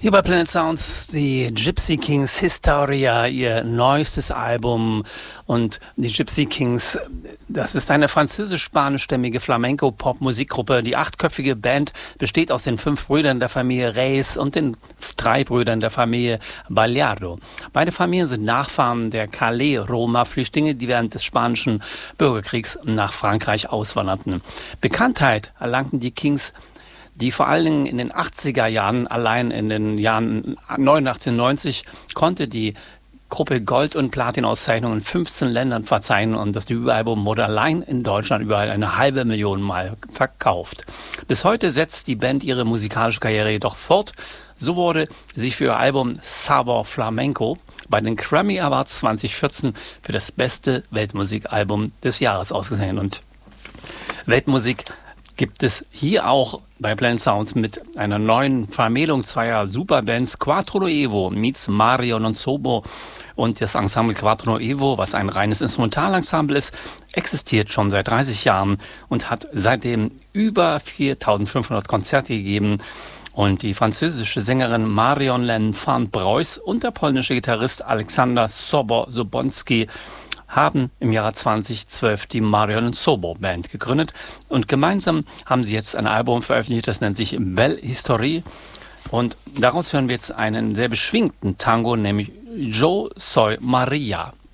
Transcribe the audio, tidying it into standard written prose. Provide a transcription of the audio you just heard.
Hier bei Planet Sounds die Gypsy Kings Historia, ihr neuestes Album. Und die Gypsy Kings, das ist eine französisch-spanischstämmige Flamenco-Pop-Musikgruppe. Die 8-köpfige Band besteht aus den 5 Brüdern der Familie Reyes und den 3 Brüdern der Familie Ballardo. Beide Familien sind Nachfahren der Calais-Roma-Flüchtlinge, die während des spanischen Bürgerkriegs nach Frankreich auswanderten. Bekanntheit erlangten die Kings, die vor allen Dingen in den 80er Jahren, allein in den Jahren 89 und 90, konnte die Gruppe Gold- und Platin-Auszeichnungen in 15 Ländern verzeichnen und das Debütalbum wurde allein in Deutschland überall 500.000 Mal verkauft. Bis heute setzt die Band ihre musikalische Karriere jedoch fort. So wurde sie für ihr Album Sabor Flamenco bei den Grammy Awards 2014 für das beste Weltmusikalbum des Jahres ausgezeichnet. Und Weltmusik gibt es hier auch bei Planet Sounds mit einer neuen Vermählung zweier Superbands. Quattro Nuevo meets Mario Nonzobo und das Ensemble Quattro Nuevo, was ein reines Instrumentalensemble ist, existiert schon seit 30 Jahren und hat seitdem über 4.500 Konzerte gegeben. Und die französische Sängerin Marion van Breuß und der polnische Gitarrist Aleksander Sobonski haben im Jahre 2012 die Marion Sobo Band gegründet und gemeinsam haben sie jetzt ein Album veröffentlicht, das nennt sich Belle Historie und daraus hören wir jetzt einen sehr beschwingten Tango, nämlich Yo Soy Maria.